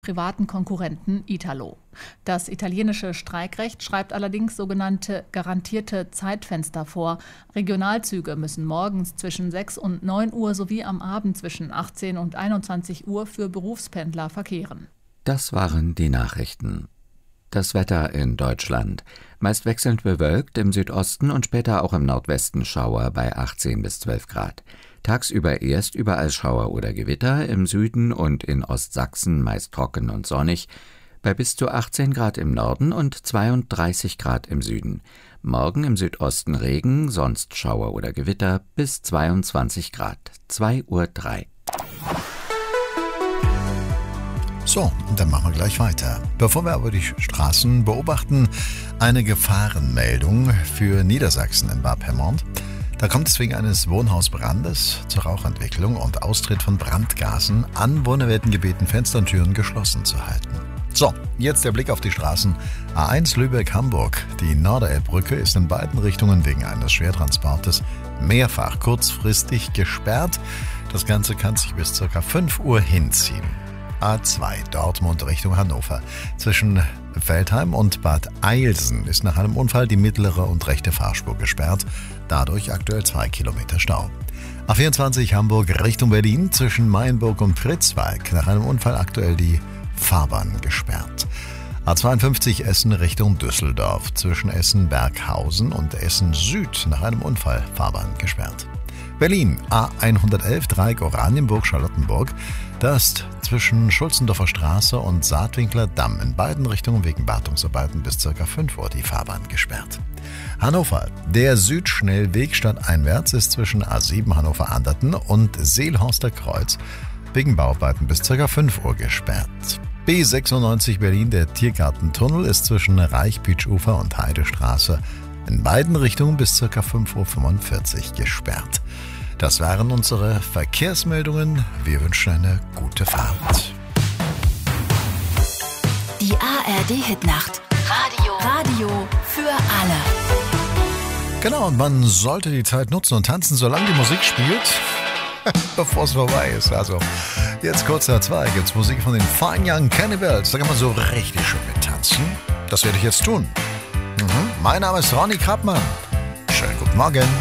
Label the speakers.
Speaker 1: privaten Konkurrenten Italo. Das italienische Streikrecht schreibt allerdings sogenannte garantierte Zeitfenster vor. Regionalzüge müssen morgens zwischen 6 und 9 Uhr sowie am Abend zwischen 18 und 21 Uhr für Berufspendler verkehren.
Speaker 2: Das waren die Nachrichten. Das Wetter in Deutschland. Meist wechselnd bewölkt, im Südosten und später auch im Nordwesten Schauer bei 18 bis 12 Grad. Tagsüber erst überall Schauer oder Gewitter, im Süden und in Ostsachsen meist trocken und sonnig, bei bis zu 18 Grad im Norden und 32 Grad im Süden. Morgen im Südosten Regen, sonst Schauer oder Gewitter, bis 22 Grad, 2:03 Uhr.
Speaker 3: So, und dann machen wir gleich weiter. Bevor wir aber die Straßen beobachten, eine Gefahrenmeldung für Niedersachsen in Bad Pyrmont. Da kommt es wegen eines Wohnhausbrandes zur Rauchentwicklung und Austritt von Brandgasen. Anwohner werden gebeten, Fenster und Türen geschlossen zu halten. So, jetzt der Blick auf die Straßen. A1 Lübeck-Hamburg. Die Norderelbbrücke ist in beiden Richtungen wegen eines Schwertransportes mehrfach kurzfristig gesperrt. Das Ganze kann sich bis ca. 5 Uhr hinziehen. A2 Dortmund Richtung Hannover. Zwischen Veltheim und Bad Eilsen ist nach einem Unfall die mittlere und rechte Fahrspur gesperrt. Dadurch aktuell 2 Kilometer Stau. A24 Hamburg Richtung Berlin. Zwischen Mayenburg und Pritzwalk nach einem Unfall aktuell die Fahrbahn gesperrt. A52 Essen Richtung Düsseldorf. Zwischen Essen-Berghausen und Essen Süd nach einem Unfall Fahrbahn gesperrt. Berlin A111 Dreieck Oranienburg-Charlottenburg. Da ist zwischen Schulzendorfer Straße und Saatwinkler Damm in beiden Richtungen wegen Wartungsarbeiten bis ca. 5 Uhr die Fahrbahn gesperrt. Hannover. Der Südschnellweg stadteinwärts ist zwischen A7 Hannover-Anderten und Seelhorster Kreuz wegen Bauarbeiten bis ca. 5 Uhr gesperrt. B96 Berlin. Der Tiergartentunnel ist zwischen Reichbütsch-Ufer und Heidestraße in beiden Richtungen bis ca. 5:45 Uhr gesperrt. Das waren unsere Verkehrsmeldungen. Wir wünschen eine gute Fahrt.
Speaker 4: Die ARD-Hitnacht. Radio für alle.
Speaker 3: Genau, und man sollte die Zeit nutzen und tanzen, solange die Musik spielt, bevor es vorbei ist. Also, jetzt kurz nach 2 gibt's Musik von den Fine Young Cannibals. Da kann man so richtig schön mit tanzen. Das werde ich jetzt tun. Mein Name ist Ronny Krappmann. Schönen guten Morgen.